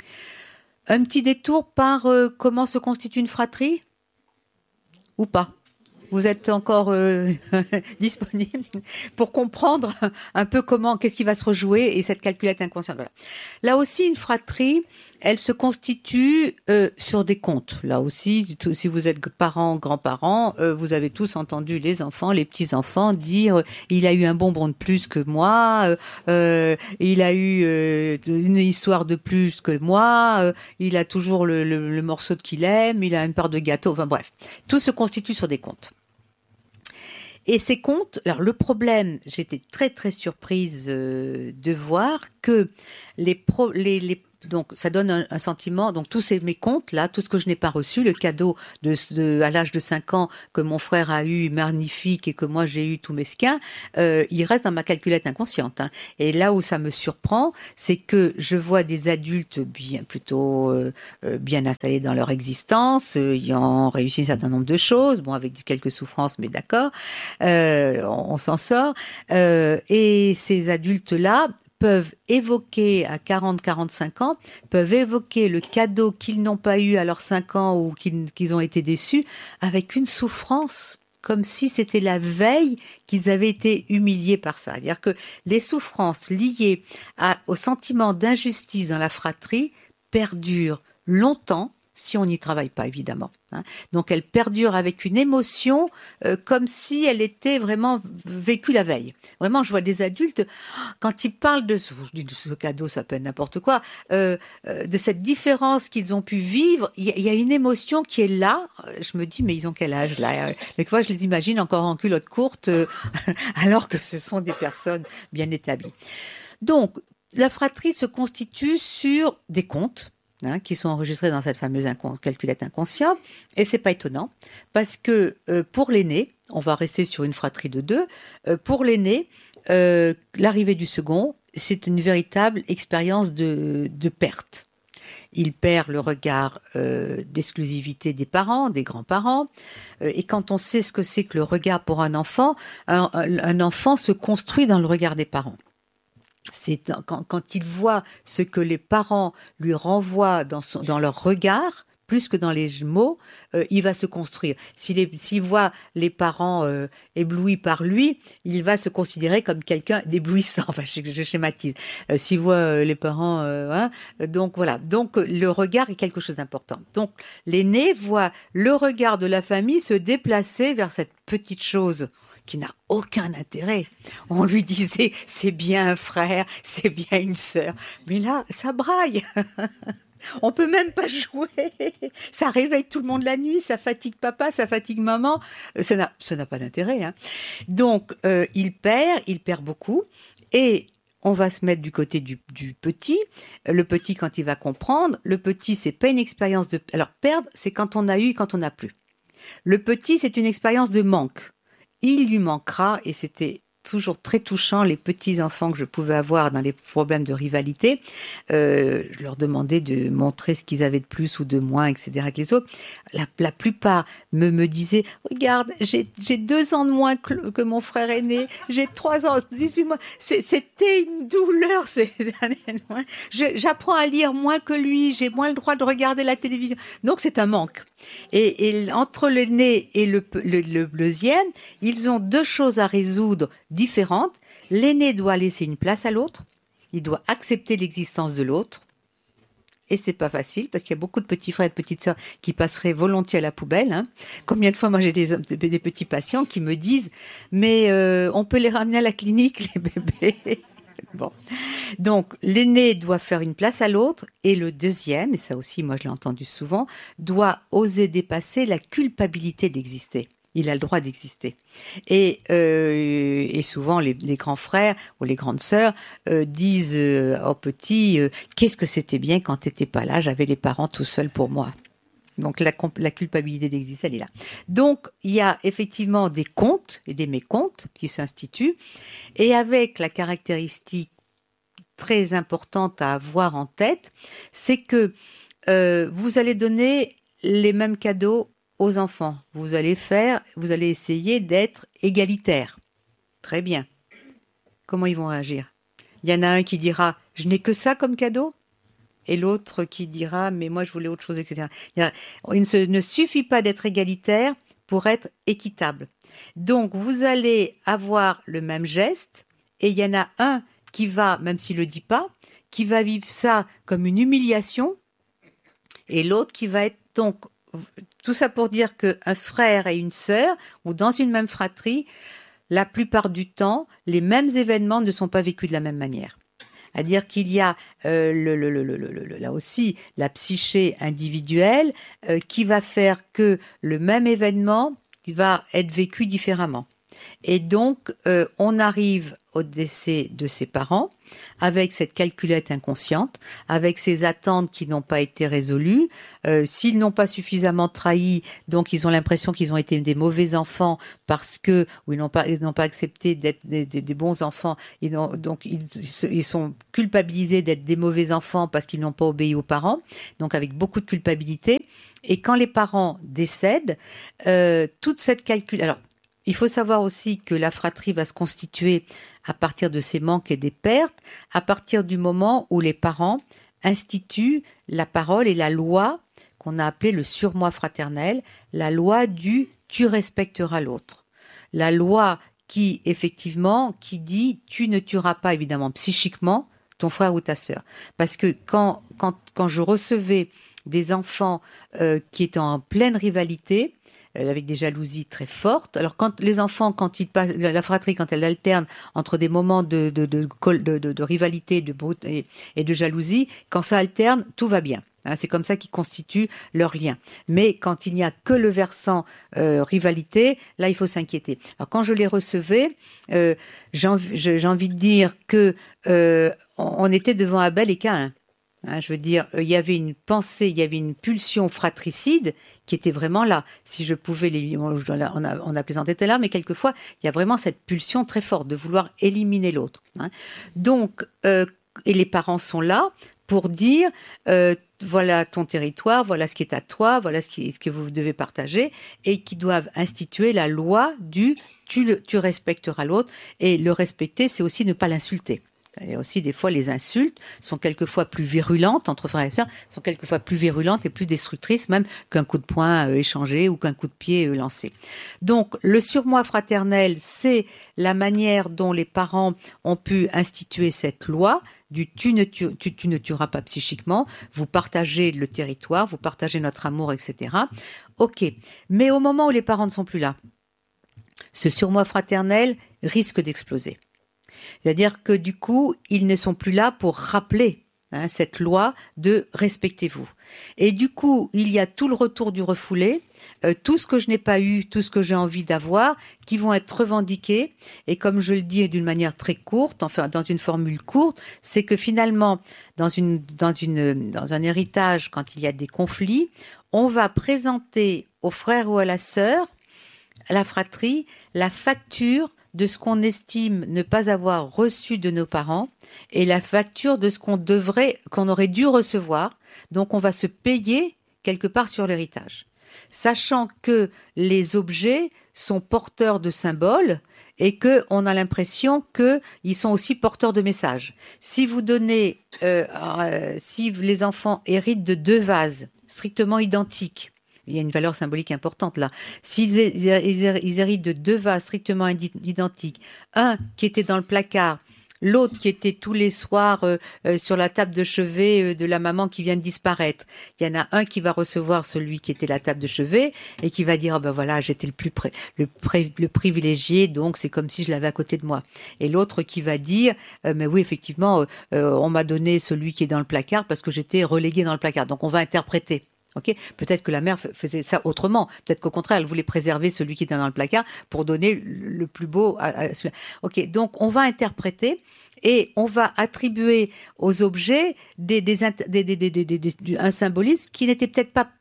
Un petit détour par euh, comment se constitue une fratrie ou pas? Vous êtes encore euh, disponible pour comprendre un peu comment, qu'est-ce qui va se rejouer et cette calculette inconsciente. Voilà. Là aussi, une fratrie, elle se constitue euh, sur des comptes. Là aussi, tout, si vous êtes parents, grands-parents, euh, vous avez tous entendu les enfants, les petits-enfants dire « il a eu un bonbon de plus que moi, euh, il a eu euh, une histoire de plus que moi, euh, il a toujours le, le, le morceau qu'il aime, il a une part de gâteau ». Enfin bref, tout se constitue sur des comptes. Et ces comptes, alors le problème, j'étais très très surprise euh, de voir que les, pro, les, les donc ça donne un, un sentiment, donc tous ces, mes comptes là, tout ce que je n'ai pas reçu, le cadeau de, de, à l'âge de cinq ans que mon frère a eu magnifique et que moi j'ai eu tout mesquin, euh, il reste dans ma calculette inconsciente. Hein. Et là où ça me surprend, c'est que je vois des adultes bien plutôt euh, bien installés dans leur existence, euh, ayant réussi un certain nombre de choses, bon avec quelques souffrances, mais d'accord, euh, on, on s'en sort. Euh, et ces adultes-là peuvent évoquer à quarante à quarante-cinq ans, peuvent évoquer le cadeau qu'ils n'ont pas eu à leurs cinq ans ou qu'ils, qu'ils ont été déçus avec une souffrance, comme si c'était la veille qu'ils avaient été humiliés par ça. C'est-à-dire que les souffrances liées à, au sentiment d'injustice dans la fratrie perdurent longtemps, si on n'y travaille pas, évidemment. Hein. Donc, elle perdure avec une émotion euh, comme si elle était vraiment vécue la veille. Vraiment, je vois des adultes, quand ils parlent de ce, je dis de ce cadeau, ça peut être n'importe quoi, euh, euh, de cette différence qu'ils ont pu vivre, il y, y a une émotion qui est là. Je me dis, mais ils ont quel âge là? Quelquefois, je les imagine encore en culotte courte, euh, alors que ce sont des personnes bien établies. Donc, la fratrie se constitue sur des comptes, Hein, qui sont enregistrés dans cette fameuse incon- calculette inconsciente. Et c'est pas étonnant, parce que euh, pour l'aîné, on va rester sur une fratrie de deux, euh, pour l'aîné, euh, l'arrivée du second, c'est une véritable expérience de, de perte. Il perd le regard euh, d'exclusivité des parents, des grands-parents. Euh, et quand on sait ce que c'est que le regard pour un enfant, un, un, un enfant se construit dans le regard des parents. C'est quand, quand il voit ce que les parents lui renvoient dans, son, dans leur regard, plus que dans les mots, euh, il va se construire. S'il, est, s'il voit les parents euh, éblouis par lui, il va se considérer comme quelqu'un d'éblouissant. Enfin, je, je schématise. Euh, s'il voit euh, les parents, euh, hein, donc voilà. Donc le regard est quelque chose d'important. Donc l'aîné voit le regard de la famille se déplacer vers cette petite chose qui n'a aucun intérêt. On lui disait, c'est bien un frère, c'est bien une sœur. Mais là, ça braille. On peut même pas jouer. Ça réveille tout le monde la nuit, ça fatigue papa, ça fatigue maman. Ça n'a, ça n'a pas d'intérêt. Hein. Donc, euh, il perd, il perd beaucoup. Et on va se mettre du côté du, du petit. Le petit, quand il va comprendre, le petit, c'est pas une expérience de... Alors, perdre, c'est quand on a eu, quand on n'a plus. Le petit, c'est une expérience de manque. Il lui manquera, et c'était toujours très touchant, les petits-enfants que je pouvais avoir dans les problèmes de rivalité. Euh, je leur demandais de montrer ce qu'ils avaient de plus ou de moins, et cetera, que les autres. La, la plupart me, me disaient, regarde, j'ai, j'ai deux ans de moins que, que mon frère aîné, j'ai trois ans, dix-huit mois. C'est, c'était une douleur ces années. Je, j'apprends à lire moins que lui, j'ai moins le droit de regarder la télévision. Donc c'est un manque. Et, et entre l'aîné et le, le, le, le deuxième, ils ont deux choses à résoudre différentes. L'aîné doit laisser une place à l'autre. Il doit accepter l'existence de l'autre. Et c'est pas facile parce qu'il y a beaucoup de petits frères et de petites sœurs qui passeraient volontiers à la poubelle. Hein. Combien de fois, moi, j'ai des, des, des petits patients qui me disent « Mais euh, on peut les ramener à la clinique, les bébés ?» Bon. Donc, l'aîné doit faire une place à l'autre et le deuxième, et ça aussi, moi, je l'ai entendu souvent, doit oser dépasser la culpabilité d'exister. Il a le droit d'exister. Et, euh, et souvent, les, les grands frères ou les grandes sœurs euh, disent euh, aux petits euh, « Qu'est-ce que c'était bien quand t'étais pas là, j'avais les parents tout seuls pour moi. » Donc la, la culpabilité d'exister, elle est là. Donc il y a effectivement des comptes et des mécomptes qui s'instituent, et avec la caractéristique très importante à avoir en tête, c'est que euh, vous allez donner les mêmes cadeaux aux enfants. Vous allez faire, vous allez essayer d'être égalitaire. Très bien. Comment ils vont réagir? Il y en a un qui dira « je n'ai que ça comme cadeau » et l'autre qui dira « mais moi je voulais autre chose, et cetera » Il ne, se, ne suffit pas d'être égalitaire pour être équitable. Donc vous allez avoir le même geste et il y en a un qui va, même s'il ne le dit pas, qui va vivre ça comme une humiliation et l'autre qui va être donc... Tout ça pour dire qu'un frère et une sœur, ou dans une même fratrie, la plupart du temps, les mêmes événements ne sont pas vécus de la même manière. C'est-à-dire qu'il y a euh, le, le, le, le, le, là aussi la psyché individuelle euh, qui va faire que le même événement va être vécu différemment. Et donc, euh, on arrive au décès de ses parents avec cette calculette inconsciente, avec ces attentes qui n'ont pas été résolues. Euh, s'ils n'ont pas suffisamment trahi, donc ils ont l'impression qu'ils ont été des mauvais enfants parce que, ou ils n'ont pas, ils n'ont pas accepté d'être des, des, des bons enfants. Ils ont, donc ils, ils sont culpabilisés d'être des mauvais enfants parce qu'ils n'ont pas obéi aux parents. Donc avec beaucoup de culpabilité. Et quand les parents décèdent, euh, toute cette calcul, alors il faut savoir aussi que la fratrie va se constituer à partir de ces manques et des pertes, à partir du moment où les parents instituent la parole et la loi qu'on a appelée le surmoi fraternel, la loi du « tu respecteras l'autre ». La loi qui, effectivement, qui dit « tu ne tueras pas, évidemment, psychiquement, ton frère ou ta sœur ». Parce que quand, quand, quand je recevais des enfants euh, qui étaient en pleine rivalité, avec des jalousies très fortes. Alors quand les enfants, quand ils passent, la fratrie, quand elle alterne entre des moments de, de, de, de, de, de rivalité de brut, et, et de jalousie, quand ça alterne, tout va bien. Hein, c'est comme ça qu'ils constituent leur lien. Mais quand il n'y a que le versant euh, rivalité, là, il faut s'inquiéter. Alors quand je les recevais, euh, j'ai, envie, j'ai envie de dire que euh, on était devant Abel et Caïn. Hein, je veux dire, il y avait une pensée, il y avait une pulsion fratricide qui était vraiment là. Si je pouvais, les, on, a, on, a, on a plaisanté tout à l'heure, mais quelquefois, il y a vraiment cette pulsion très forte de vouloir éliminer l'autre. Hein. Donc, euh, et les parents sont là pour dire, euh, voilà ton territoire, voilà ce qui est à toi, voilà ce, qui, ce que vous devez partager, et qui doivent instituer la loi du tu, le, tu respecteras l'autre. Et le respecter, c'est aussi ne pas l'insulter. Et aussi, des fois, les insultes sont quelquefois plus virulentes, entre frères et sœurs, sont quelquefois plus virulentes et plus destructrices même qu'un coup de poing euh, échangé ou qu'un coup de pied euh, lancé. Donc, le surmoi fraternel, c'est la manière dont les parents ont pu instituer cette loi du tu ne, tu, tu, tu ne tueras pas psychiquement, vous partagez le territoire, vous partagez notre amour, et cetera. Ok, mais au moment où les parents ne sont plus là, ce surmoi fraternel risque d'exploser. C'est-à-dire que du coup, ils ne sont plus là pour rappeler hein, cette loi de respectez-vous. Et du coup, il y a tout le retour du refoulé, euh, tout ce que je n'ai pas eu, tout ce que j'ai envie d'avoir, qui vont être revendiqués. Et comme je le dis d'une manière très courte, enfin dans une formule courte, c'est que finalement, dans, une, dans, une, dans un héritage, quand il y a des conflits, on va présenter au frère ou à la sœur, à la fratrie, la facture de ce qu'on estime ne pas avoir reçu de nos parents et la facture de ce qu'on devrait, qu'on aurait dû recevoir. Donc, on va se payer quelque part sur l'héritage. Sachant que les objets sont porteurs de symboles et qu'on a l'impression qu'ils sont aussi porteurs de messages. Si vous donnez, euh, euh, si les enfants héritent de deux vases strictement identiques, il y a une valeur symbolique importante là. S'ils ils héritent de deux vases strictement identiques, un qui était dans le placard, l'autre qui était tous les soirs euh, euh, sur la table de chevet euh, de la maman qui vient de disparaître. Il y en a un qui va recevoir celui qui était la table de chevet et qui va dire oh ben voilà, j'étais le plus pré- le, pré- le privilégié, donc c'est comme si je l'avais à côté de moi. Et l'autre qui va dire euh, mais oui effectivement euh, euh, on m'a donné celui qui est dans le placard parce que j'étais relégué dans le placard. Donc on va interpréter. Okay, peut-être que la mère faisait ça autrement. Peut-être qu'au contraire, elle voulait préserver celui qui était dans le placard pour donner le plus beau à, à celui-là. Ok, donc on va interpréter et on va attribuer aux objets des, des, des, des, des, des, des, des, un symbolisme qui n'était peut-être pas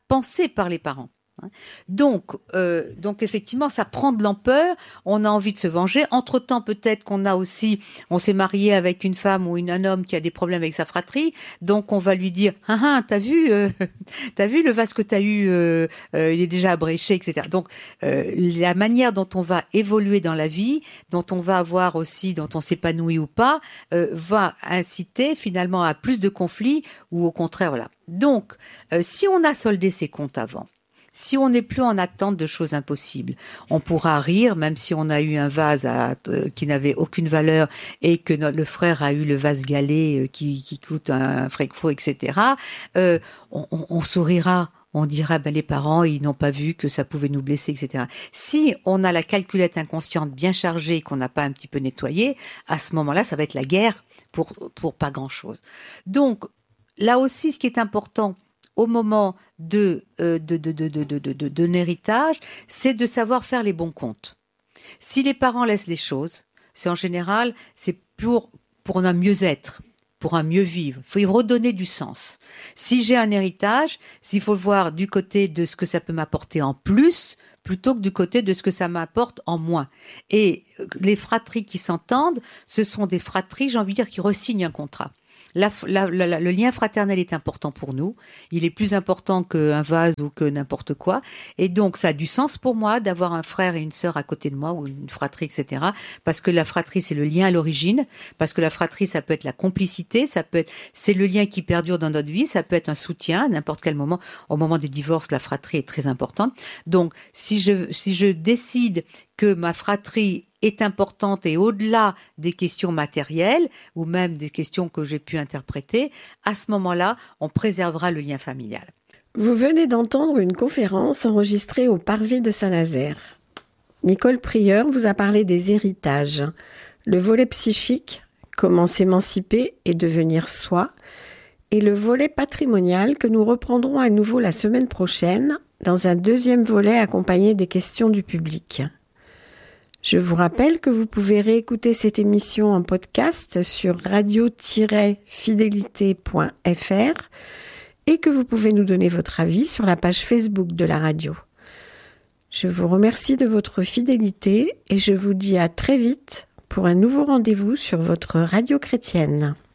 pensée par les parents. Donc, euh, donc effectivement, ça prend de l'ampleur. On a envie de se venger. Entre-temps, peut-être qu'on a aussi, on s'est marié avec une femme ou une, un homme qui a des problèmes avec sa fratrie. Donc, on va lui dire, ah ah, t'as vu, euh, t'as vu le vase que t'as eu, euh, euh, il est déjà abréché, et cetera. Donc, euh, la manière dont on va évoluer dans la vie, dont on va avoir aussi, dont on s'épanouit ou pas, euh, va inciter finalement à plus de conflits ou au contraire, voilà. Donc, euh, si on a soldé ses comptes avant. Si on n'est plus en attente de choses impossibles, on pourra rire, même si on a eu un vase à, euh, qui n'avait aucune valeur et que notre, le frère a eu le vase galet euh, qui, qui coûte un fric-faux, et cetera. Euh, on, on, on sourira. On dira, ben, les parents, ils n'ont pas vu que ça pouvait nous blesser, et cetera. Si on a la calculette inconsciente bien chargée et qu'on n'a pas un petit peu nettoyé, à ce moment-là, ça va être la guerre pour, pour pas grand-chose. Donc, là aussi, ce qui est important, au moment de, euh, de, de, de, de, de, de, de, d'un héritage, c'est de savoir faire les bons comptes. Si les parents laissent les choses, c'est en général, c'est pour, pour un mieux-être, pour un mieux vivre. Il faut y redonner du sens. Si j'ai un héritage, il faut le voir du côté de ce que ça peut m'apporter en plus, plutôt que du côté de ce que ça m'apporte en moins. Et les fratries qui s'entendent, ce sont des fratries, j'ai envie de dire, qui re-signent un contrat. La, la, la, le lien fraternel est important pour nous. Il est plus important qu'un vase ou que n'importe quoi. Et donc, ça a du sens pour moi d'avoir un frère et une sœur à côté de moi ou une fratrie, et cetera. Parce que la fratrie, c'est le lien à l'origine. Parce que la fratrie, ça peut être la complicité. Ça peut être, c'est le lien qui perdure dans notre vie. Ça peut être un soutien à n'importe quel moment. Au moment des divorces, la fratrie est très importante. Donc, si je, si je décide que ma fratrie est importante et au-delà des questions matérielles ou même des questions que j'ai pu interpréter, à ce moment-là, on préservera le lien familial. Vous venez d'entendre une conférence enregistrée au Parvis de Saint-Nazaire. Nicole Prieur vous a parlé des héritages, le volet psychique, comment s'émanciper et devenir soi, et le volet patrimonial que nous reprendrons à nouveau la semaine prochaine dans un deuxième volet accompagné des questions du public. Je vous rappelle que vous pouvez réécouter cette émission en podcast sur radio tiret fidélité point f r et que vous pouvez nous donner votre avis sur la page Facebook de la radio. Je vous remercie de votre fidélité et je vous dis à très vite pour un nouveau rendez-vous sur votre radio chrétienne.